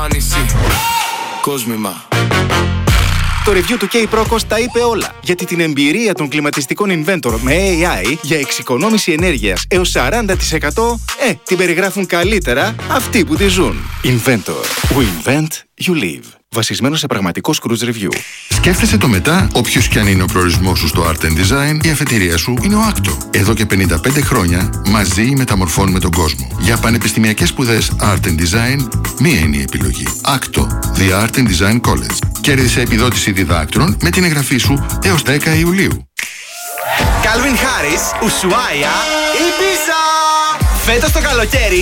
νησί. Κόσμημα. Το review του K-Procos τα είπε όλα. Γιατί την εμπειρία των κλιματιστικών Inventor με AI για εξοικονόμηση ενέργειας έως 40% την περιγράφουν καλύτερα αυτοί που τη ζουν. Inventor. We invent, you live. Βασισμένο σε πραγματικό Scrooge Review. Σκέφτεσαι το μετά, όποιος κι αν είναι ο προορισμός σου στο Art and Design, η αφετηρία σου είναι ο Acto. Εδώ και 55 χρόνια μαζί μεταμορφώνουμε τον κόσμο. Για πανεπιστημιακές σπουδές Art and Design, μία είναι η επιλογή. Acto, The Art and Design College. Κέρδισε επιδότηση διδάκτρων με την εγγραφή σου έως 10 Ιουλίου. Calvin Harris, Ushuaia, Ibiza! Φέτος το καλοκαίρι